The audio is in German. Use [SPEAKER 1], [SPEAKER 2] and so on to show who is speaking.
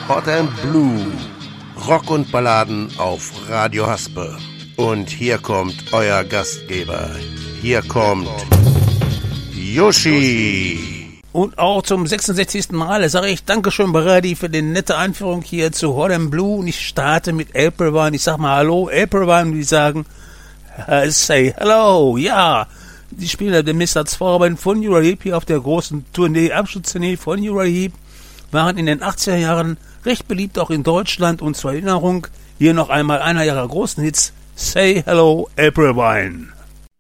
[SPEAKER 1] Hot and Blue. Rock und Balladen auf Radio Haspe. Und hier kommt euer Gastgeber. Hier kommt Yoshi.
[SPEAKER 2] Und auch zum 66. Mal sage ich Dankeschön, Brady, für die nette Einführung hier zu Hot and Blue. Und ich starte mit April Wine. Ich sag mal Hallo, April Wine. Und die sagen, say hello, ja. Die spielen den Mr. Zwarer von Uriah Heep hier auf der großen Tournee, Abschutztournee von Uriah Heep. Waren in den 80er Jahren recht beliebt, auch in Deutschland. Und zur Erinnerung, hier noch einmal einer ihrer großen Hits, Say Hello, April Wine.